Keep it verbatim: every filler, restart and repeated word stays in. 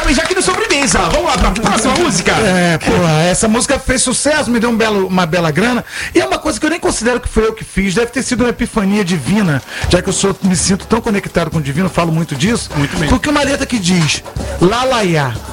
já aqui no Sobremesa. Vamos lá pra próxima música. É, porra, essa música fez sucesso, me deu um belo, uma bela grana. E é uma coisa que eu nem considero que foi eu que fiz. Deve ter sido uma epifania divina, já que eu sou, me sinto tão conectado com o divino, falo muito disso. Muito bem. Porque uma letra que diz, Lalaiá,